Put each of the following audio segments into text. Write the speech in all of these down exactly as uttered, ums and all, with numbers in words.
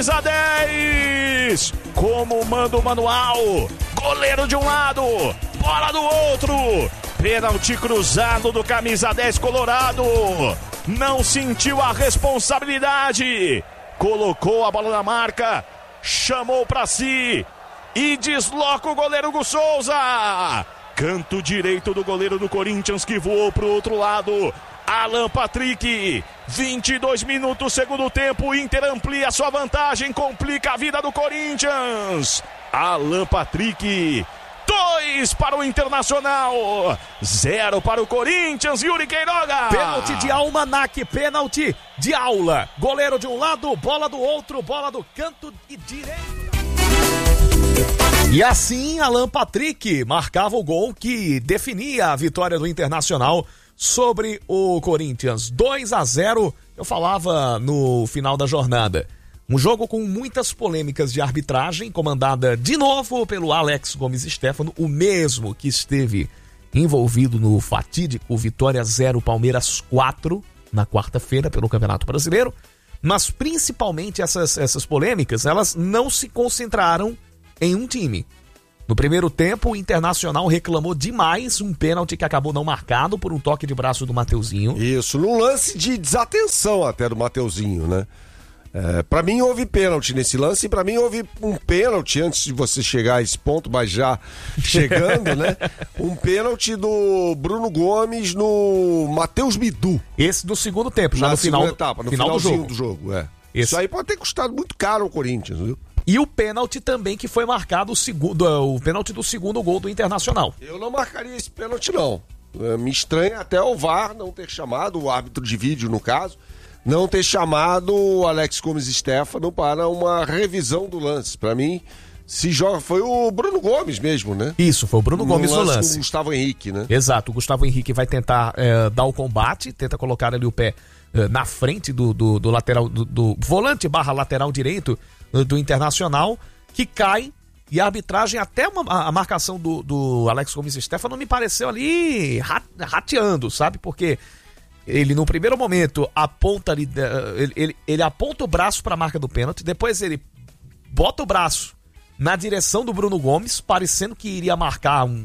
dez, como manda o manual, goleiro de um lado, bola do outro, pênalti cruzado do camisa dez colorado, não sentiu a responsabilidade, colocou a bola na marca, chamou pra si e desloca o goleiro Gu Souza, canto direito do goleiro do Corinthians que voou pro outro lado, Alan Patrick, vinte e dois minutos, segundo tempo, Inter amplia sua vantagem, complica a vida do Corinthians. Alan Patrick, dois para o Internacional, zero para o Corinthians, Yuri Queiroga. Pênalti de Almanac, pênalti de aula. Goleiro de um lado, bola do outro, bola do canto e direito. E assim, Alan Patrick marcava o gol que definia a vitória do Internacional sobre o Corinthians, dois a zero, eu falava no final da jornada. Um jogo com muitas polêmicas de arbitragem, comandada de novo pelo Alex Gomes Stefano, o mesmo que esteve envolvido no fatídico Vitória zero, Palmeiras quatro, na quarta-feira pelo Campeonato Brasileiro. Mas principalmente essas, essas polêmicas, elas não se concentraram em um time. No primeiro tempo, o Internacional reclamou demais um pênalti que acabou não marcado por um toque de braço do Mateuzinho. Isso, num lance de desatenção até do Mateuzinho, né? É, pra mim houve pênalti nesse lance e pra mim houve um pênalti antes de você chegar a esse ponto, mas já chegando, né? Um pênalti do Bruno Gomes no Matheus Bidu. Esse do segundo tempo, já na no final, etapa, no final do jogo. do jogo, é. Esse. Isso aí pode ter custado muito caro ao Corinthians, viu? E o pênalti também que foi marcado, o, segundo, o pênalti do segundo gol do Internacional. Eu não marcaria esse pênalti, não. Me estranha até o V A R não ter chamado, o árbitro de vídeo, no caso, não ter chamado o Alex Gomes Stefano para uma revisão do lance. Para mim, se joga, foi o Bruno Gomes mesmo, né? Isso, foi o Bruno no Gomes lance no lance. Com o Gustavo Henrique, né? Exato, o Gustavo Henrique vai tentar é, dar o combate, tenta colocar ali o pé é, na frente do, do, do lateral, do, do volante barra lateral direito do Internacional, que cai, e a arbitragem, até uma, a, a marcação do, do Alex Gomes Stefano me pareceu ali rateando, sabe? Porque ele no primeiro momento aponta ali, ele, ele, ele aponta o braço para a marca do pênalti, depois ele bota o braço na direção do Bruno Gomes, parecendo que iria marcar um,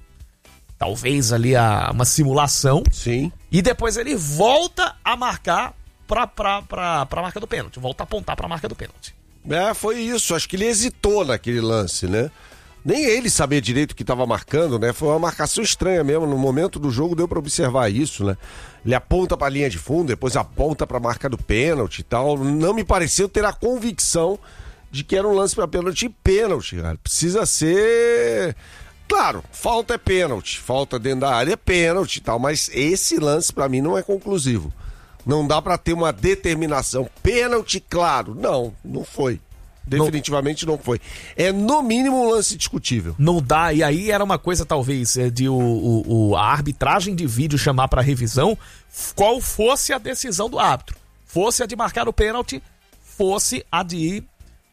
talvez ali a, uma simulação. Sim. E depois ele volta a marcar para a marca do pênalti, volta a apontar para a marca do pênalti. É, foi isso. Acho que ele hesitou naquele lance, né? Nem ele sabia direito o que estava marcando, né? Foi uma marcação estranha mesmo. No momento do jogo deu para observar isso, né? Ele aponta para a linha de fundo, depois aponta para a marca do pênalti e tal. Não me pareceu ter a convicção de que era um lance para pênalti. E pênalti, cara. Precisa ser... Claro, falta é pênalti. Falta dentro da área é pênalti e tal. Mas esse lance para mim não é conclusivo. Não dá pra ter uma determinação. Pênalti, claro. Não, não foi. Definitivamente não, não foi. É no mínimo um lance discutível. Não dá, e aí era uma coisa talvez de o, o, o, a arbitragem de vídeo chamar pra revisão qual fosse a decisão do árbitro. Fosse a de marcar o pênalti, fosse a de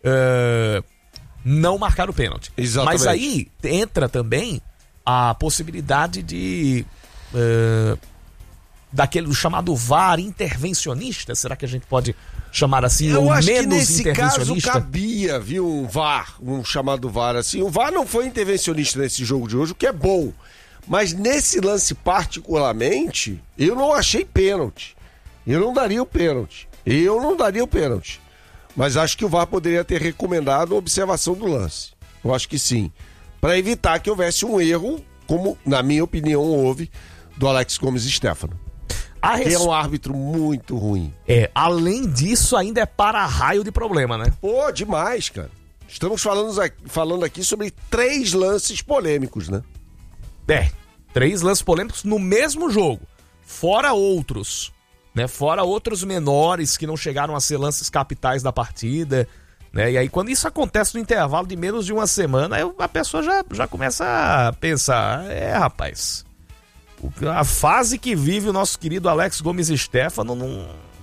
uh, não marcar o pênalti. Exatamente. Mas aí entra também a possibilidade de... Uh, daquele chamado V A R intervencionista, será que a gente pode chamar assim, eu ou acho menos que nesse intervencionista? Caso cabia, viu, um V A R, um chamado V A R assim. O V A R não foi intervencionista nesse jogo de hoje, o que é bom. Mas nesse lance particularmente, eu não achei pênalti. Eu não daria o pênalti. Eu não daria o pênalti. Mas acho que o V A R poderia ter recomendado a observação do lance. Eu acho que sim. Para evitar que houvesse um erro, como na minha opinião houve, do Alex Gomes Stefano. A res... Que é um árbitro muito ruim. É, além disso, ainda é para-raio de problema, né? Pô, demais, cara. Estamos falando aqui, falando aqui sobre três lances polêmicos, né? É, três lances polêmicos no mesmo jogo. Fora outros, né? Fora outros menores que não chegaram a ser lances capitais da partida, né? E aí, quando isso acontece no intervalo de menos de uma semana, aí a pessoa já, já começa a pensar, é, rapaz... A fase que vive o nosso querido Alex Gomes Stefano não...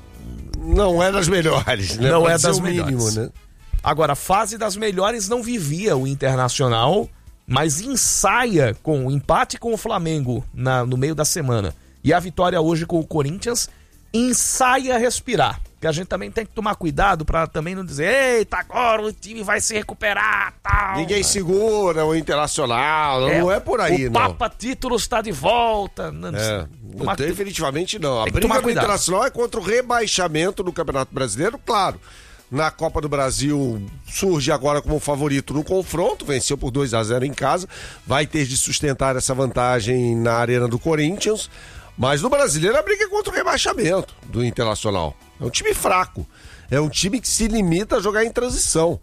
Não é das melhores, né? Não Pode é das ser o melhores. Mínimo, né? Agora, a fase das melhores não vivia o Internacional, mas ensaia com o empate com o Flamengo na, no meio da semana e a vitória hoje com o Corinthians, ensaia respirar. que a gente também tem que tomar cuidado pra também não dizer, eita, agora o time vai se recuperar, tal. Ninguém segura o Internacional, é, não é por aí, o não. O Papa Títulos está de volta. Não, é, tomar, definitivamente não. A briga briga do cuidado. Internacional é contra o rebaixamento do Campeonato Brasileiro, claro. Na Copa do Brasil surge agora como favorito no confronto, venceu por dois a zero em casa, vai ter de sustentar essa vantagem na Arena do Corinthians, mas no Brasileiro a briga é contra o rebaixamento do Internacional. É um time fraco, é um time que se limita a jogar em transição,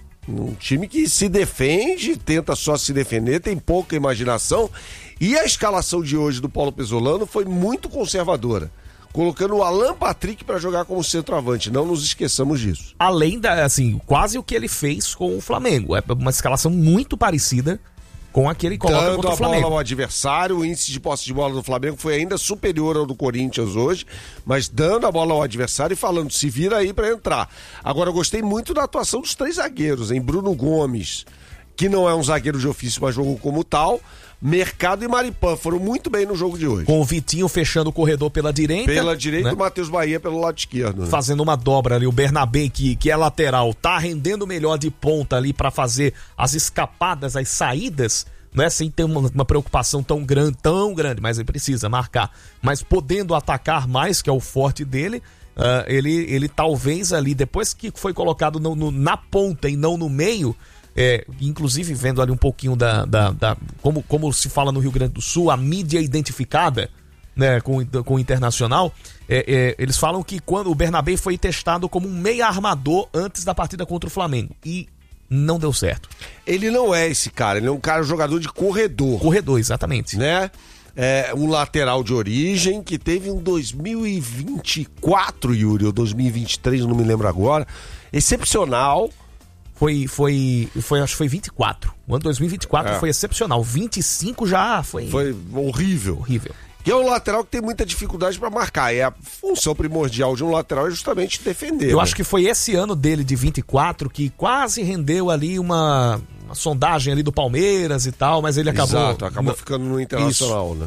um time que se defende, tenta só se defender, tem pouca imaginação, e a escalação de hoje do Paulo Pesolano foi muito conservadora, colocando o Alan Patrick para jogar como centroavante, não nos esqueçamos disso. Além da, assim, quase o que ele fez com o Flamengo, é uma escalação muito parecida com aquele que coloca Dando contra o a Flamengo. bola ao adversário, o índice de posse de bola do Flamengo foi ainda superior ao do Corinthians hoje, mas dando a bola ao adversário e falando, se vira aí para entrar. Agora, eu gostei muito da atuação dos três zagueiros, em Bruno Gomes, que não é um zagueiro de ofício, mas jogou como tal, Mercado e Maripan foram muito bem no jogo de hoje. Com o Vitinho fechando o corredor pela direita. Pela direita, né? O Matheus Bahia pelo lado esquerdo. Né? Fazendo uma dobra ali, o Bernabé, que, que é lateral, tá rendendo melhor de ponta ali para fazer as escapadas, as saídas, né? Sem ter uma, uma preocupação tão grande, tão grande, mas ele precisa marcar. Mas podendo atacar mais, que é o forte dele, uh, ele, ele talvez ali, depois que foi colocado no, no, na ponta e não no meio, É, inclusive vendo ali um pouquinho da, da, da como, como se fala no Rio Grande do Sul, a mídia identificada, né, com, com o Internacional, é, é, eles falam que quando o Bernabé foi testado como um meia armador antes da partida contra o Flamengo e não deu certo. Ele não é esse cara, ele é um cara um jogador de corredor. Corredor, exatamente. Né? É um lateral de origem que teve um dois mil e vinte e quatro, Yuri, ou dois mil e vinte e três, não me lembro agora, excepcional. Foi, foi, foi, acho que foi vinte e quatro. O ano dois mil e vinte e quatro é. foi excepcional. vinte e cinco já foi... Foi horrível. Horrível. Que é um lateral que tem muita dificuldade para marcar. E a função primordial de um lateral é justamente defender. Eu né? acho que foi esse ano dele de vinte e quatro que quase rendeu ali uma, uma sondagem ali do Palmeiras e tal, mas ele acabou... Exato, acabou no... ficando no Internacional, Isso. né?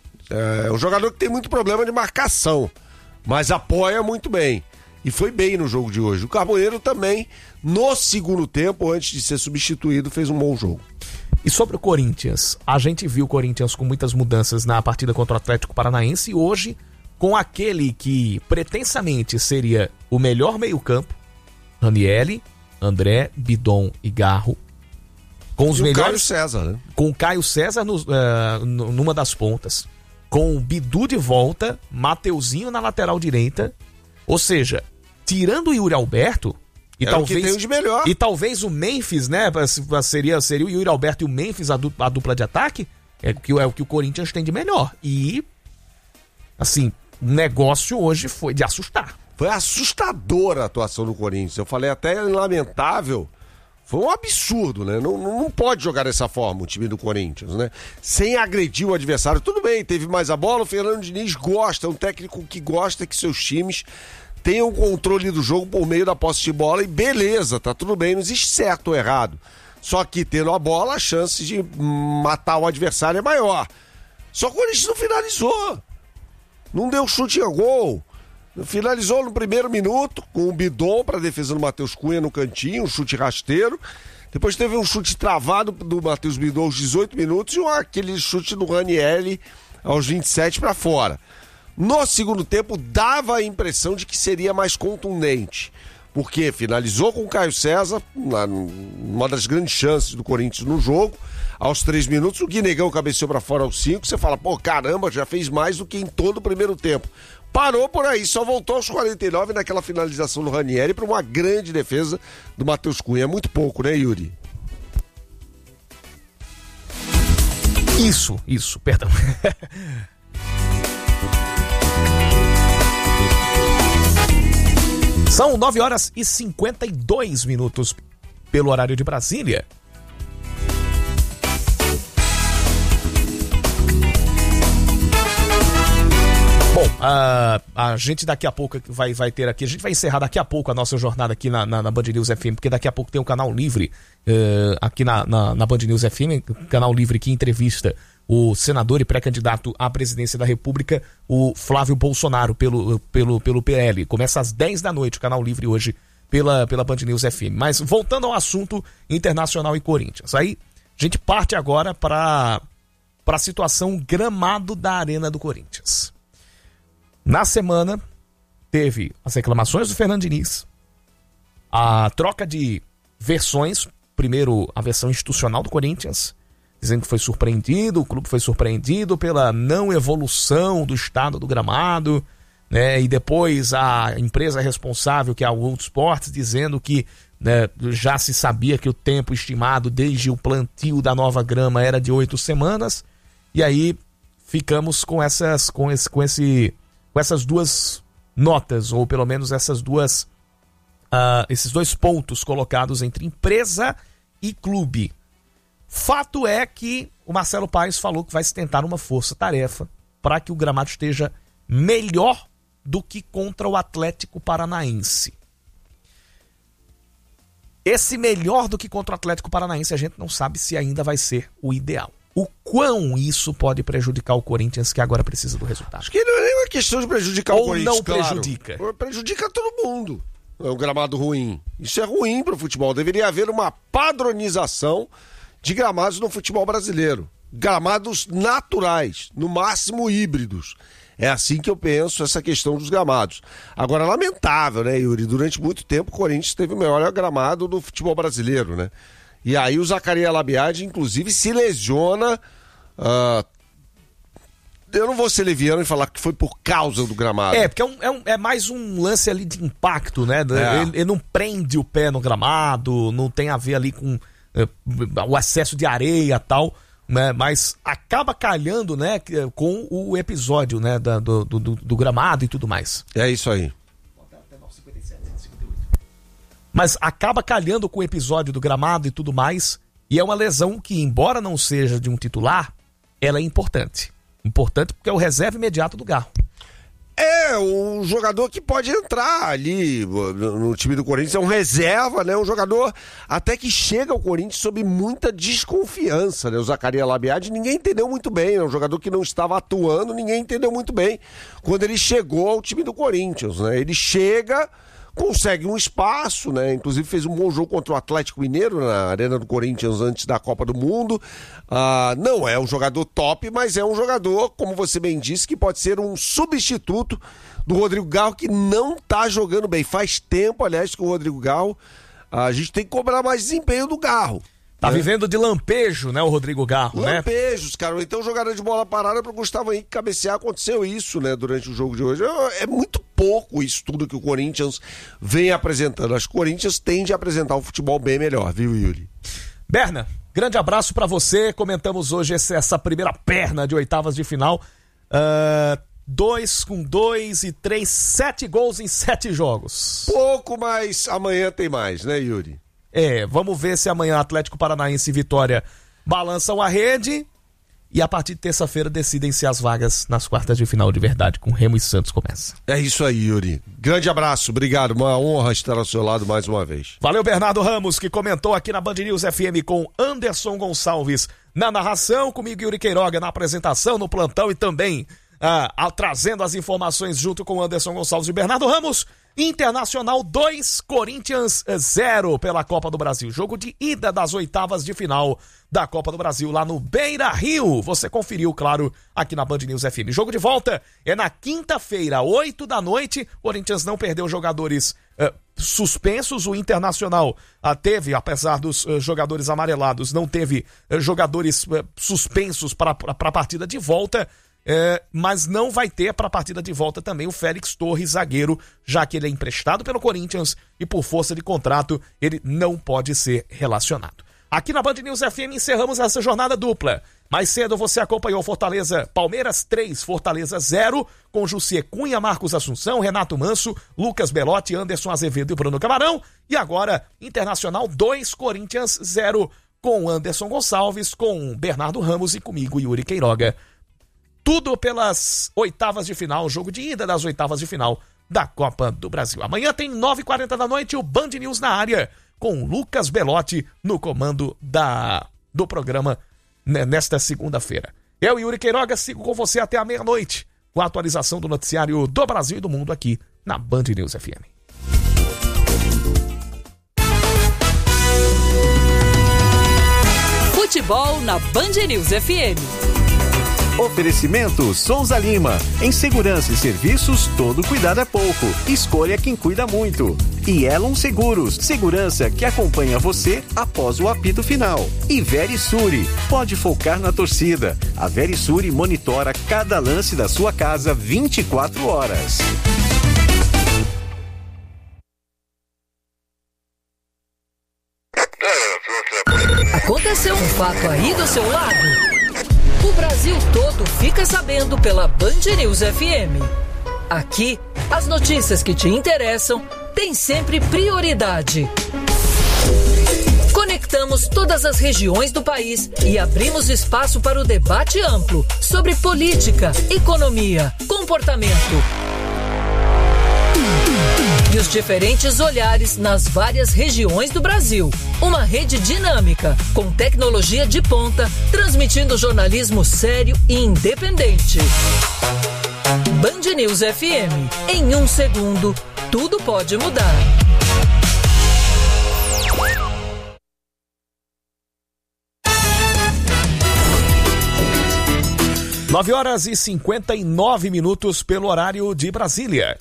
É um jogador que tem muito problema de marcação, mas apoia muito bem. E foi bem no jogo de hoje. O Carboneiro também, no segundo tempo, antes de ser substituído, fez um bom jogo. E sobre o Corinthians, a gente viu o Corinthians com muitas mudanças na partida contra o Atlético Paranaense e hoje, com aquele que pretensamente seria o melhor meio-campo, Ranieri, André, Bidon e Garro, com os e melhores. O Caio César, né? Com o Caio César no, uh, numa das pontas, com o Bidu de volta, Mateuzinho na lateral direita, ou seja, tirando o Yuri Alberto. E é talvez, o que tem de melhor. E talvez o Memphis, né? Seria, seria o Yuri Alberto e o Memphis a dupla, a dupla de ataque. É o, que, é o que o Corinthians tem de melhor. E, assim, o negócio hoje foi de assustar. Foi assustadora a atuação do Corinthians. Eu falei até lamentável. Foi um absurdo, né? Não, não pode jogar dessa forma o time do Corinthians, né? Sem agredir o adversário. Tudo bem, teve mais a bola. O Fernando Diniz gosta, é um técnico que gosta que seus times tenham controle do jogo por meio da posse de bola e beleza, tá tudo bem, não existe certo ou errado. Só que tendo a bola, a chance de matar o adversário é maior. Só que o Corinthians não finalizou. Não deu chute a gol. Finalizou no primeiro minuto com o Bidon para a defesa do Matheus Cunha no cantinho, um chute rasteiro. Depois teve um chute travado do Matheus Bidon aos dezoito minutos e aquele chute do Ranieri aos vinte e sete para fora. No segundo tempo, dava a impressão de que seria mais contundente, porque finalizou com o Caio César, uma das grandes chances do Corinthians no jogo, aos três minutos, o Guinegão cabeceou para fora aos cinco, você fala, pô, caramba, já fez mais do que em todo o primeiro tempo. Parou por aí, só voltou aos quarenta e nove naquela finalização do Ranieri para uma grande defesa do Matheus Cunha. É muito pouco, né, Yuri? Isso, isso, perdão. São nove horas e cinquenta e dois minutos pelo horário de Brasília. Bom, a, a gente daqui a pouco vai, vai ter aqui, a gente vai encerrar daqui a pouco a nossa jornada aqui na, na, na Band News F M, porque daqui a pouco tem um canal livre uh, aqui na, na, na Band News F M, canal livre que entrevista o senador e pré-candidato à presidência da República, o Flávio Bolsonaro, pelo, pelo, pelo P L. Começa às dez da noite, o Canal Livre hoje, pela, pela Band News F M. Mas voltando ao assunto Internacional e Corinthians, aí a gente parte agora para a situação gramado da Arena do Corinthians. Na semana, teve as reclamações do Fernando Diniz, a troca de versões, primeiro a versão institucional do Corinthians, dizendo que foi surpreendido, o clube foi surpreendido pela não evolução do estado do gramado, né? E depois a empresa responsável, que é a World Sports, dizendo que, né, já se sabia que o tempo estimado desde o plantio da nova grama era de oito semanas, e aí ficamos com essas, com esse, com esse, com essas duas notas, ou pelo menos essas duas, uh, esses dois pontos colocados entre empresa e clube. Fato é que o Marcelo Paes falou que vai se tentar uma força-tarefa para que o gramado esteja melhor do que contra o Atlético Paranaense. Esse melhor do que contra o Atlético Paranaense a gente não sabe se ainda vai ser o ideal. O quão isso pode prejudicar o Corinthians, que agora precisa do resultado? Acho que não é nem uma questão de prejudicar Ou o Corinthians, não claro. prejudica? Prejudica todo mundo. É um gramado ruim. Isso é ruim para o futebol. Deveria haver uma padronização de gramados no futebol brasileiro. Gramados naturais, no máximo híbridos. É assim que eu penso essa questão dos gramados. Agora, lamentável, né, Yuri? Durante muito tempo o Corinthians teve o melhor gramado do futebol brasileiro, né? E aí o Zacarias Labiade, inclusive, se lesiona. Uh... Eu não vou ser leviano e falar que foi por causa do gramado. É, porque é, um, é, um, é mais um lance ali de impacto, né? É. Ele, ele não prende o pé no gramado, não tem a ver ali com o excesso de areia e tal, né? Mas acaba calhando, né, com o episódio, né, da, do, do, do gramado e tudo mais. É isso aí. Mas acaba calhando com o episódio do gramado e tudo mais, e é uma lesão que, embora não seja de um titular, ela é importante. Importante porque é o reserva imediato do Garro. É, um jogador que pode entrar ali no time do Corinthians, é um reserva, né? Um jogador até que chega ao Corinthians sob muita desconfiança, né? O Zacarias Labiade, ninguém entendeu muito bem, é um jogador que não estava atuando, ninguém entendeu muito bem quando ele chegou ao time do Corinthians, né? Ele chega, consegue um espaço, né? Inclusive fez um bom jogo contra o Atlético Mineiro na Arena do Corinthians antes da Copa do Mundo. Ah, não é um jogador top, mas é um jogador, como você bem disse, que pode ser um substituto do Rodrigo Garro, que não tá jogando bem. Faz tempo, aliás, que o Rodrigo Garro, a gente tem que cobrar mais desempenho do Garro. Tá, né? Vivendo de lampejo, né, o Rodrigo Garro, né? Lampejos, cara. Então, jogada de bola parada pro Gustavo Henrique cabecear. Aconteceu isso, né, durante o jogo de hoje. É muito pouco isso tudo que o Corinthians vem apresentando. Acho que o Corinthians tende a apresentar um futebol bem melhor, viu, Yuri? Berna, grande abraço pra você. Comentamos hoje esse, essa primeira perna de oitavas de final. Uh, dois com dois e três, sete gols em sete jogos. Pouco, mas amanhã tem mais, né, Yuri? É, vamos ver se amanhã Atlético Paranaense e Vitória balançam a rede e a partir de terça-feira decidem-se as vagas nas quartas de final de verdade, com Remo e Santos começa. É isso aí, Yuri. Grande abraço, obrigado, uma honra estar ao seu lado mais uma vez. Valeu, Bernardo Ramos, que comentou aqui na Band News F M com Anderson Gonçalves na narração, comigo Yuri Queiroga na apresentação, no plantão e também ah, ah, trazendo as informações junto com Anderson Gonçalves e Bernardo Ramos. Internacional dois, Corinthians zero pela Copa do Brasil. Jogo de ida das oitavas de final da Copa do Brasil lá no Beira-Rio. Você conferiu, claro, aqui na Band News F M. Jogo de volta é na quinta-feira, oito da noite. Corinthians não perdeu jogadores uh, suspensos. O Internacional uh, teve, apesar dos uh, jogadores amarelados, não teve uh, jogadores uh, suspensos para a partida de volta. É, mas não vai ter para a partida de volta também o Félix Torres, zagueiro, já que ele é emprestado pelo Corinthians e por força de contrato ele não pode ser relacionado. Aqui na Band News F M encerramos essa jornada dupla. Mais cedo você acompanhou Fortaleza Palmeiras três, Fortaleza zero, com Jussier Cunha, Marcos Assunção, Renato Manso, Lucas Belotti, Anderson Azevedo e Bruno Camarão. E agora Internacional dois, Corinthians zero, com Anderson Gonçalves, com Bernardo Ramos e comigo Yuri Queiroga. Tudo pelas oitavas de final, jogo de ida das oitavas de final da Copa do Brasil. Amanhã tem nove e quarenta da noite o Band News na área, com Lucas Belotti no comando da, do programa nesta segunda-feira. Eu, Yuri Queiroga, sigo com você até a meia-noite, com a atualização do noticiário do Brasil e do mundo aqui na Band News F M. Futebol na Band News F M. Oferecimento Souza Lima. Em segurança e serviços, todo cuidado é pouco. Escolha quem cuida muito. E Elon Seguros. Segurança que acompanha você após o apito final. E Verisure. Pode focar na torcida. A Verisure monitora cada lance da sua casa vinte e quatro horas. Aconteceu um fato aí do seu lado? O Brasil todo fica sabendo pela Band News F M. Aqui, as notícias que te interessam têm sempre prioridade. Conectamos todas as regiões do país e abrimos espaço para o debate amplo sobre política, economia, comportamento e os diferentes olhares nas várias regiões do Brasil. Uma rede dinâmica, com tecnologia de ponta, transmitindo jornalismo sério e independente. Band News F M. Em um segundo, tudo pode mudar. nove horas e cinquenta e nove minutos pelo horário de Brasília.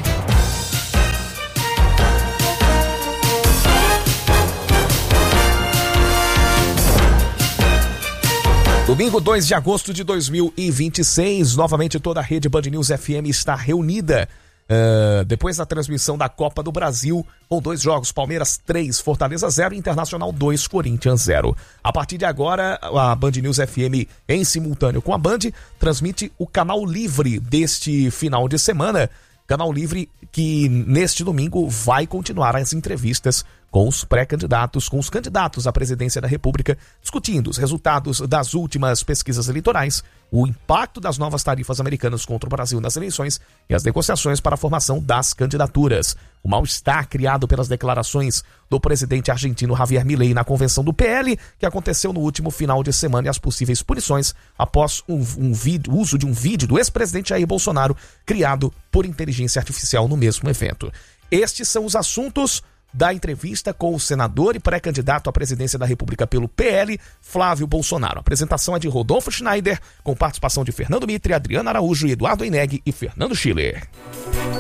Domingo, dois de agosto de dois mil e vinte e seis, novamente toda a rede Band News F M está reunida uh, depois da transmissão da Copa do Brasil, com dois jogos, Palmeiras três, Fortaleza zero, Internacional dois, Corinthians zero. A partir de agora, a Band News F M, em simultâneo com a Band, transmite o canal livre deste final de semana, canal livre que neste domingo vai continuar as entrevistas com os pré-candidatos, com os candidatos à presidência da República, discutindo os resultados das últimas pesquisas eleitorais, o impacto das novas tarifas americanas contra o Brasil nas eleições e as negociações para a formação das candidaturas. O mal-estar criado pelas declarações do presidente argentino Javier Milei na convenção do P L, que aconteceu no último final de semana, e as possíveis punições após um, um vídeo, uso de um vídeo do ex-presidente Jair Bolsonaro criado por inteligência artificial no mesmo evento. Estes são os assuntos da entrevista com o senador e pré-candidato à presidência da República pelo P L, Flávio Bolsonaro. A apresentação é de Rodolfo Schneider, com participação de Fernando Mitre, Adriana Araújo, Eduardo Eneg e Fernando Schiller.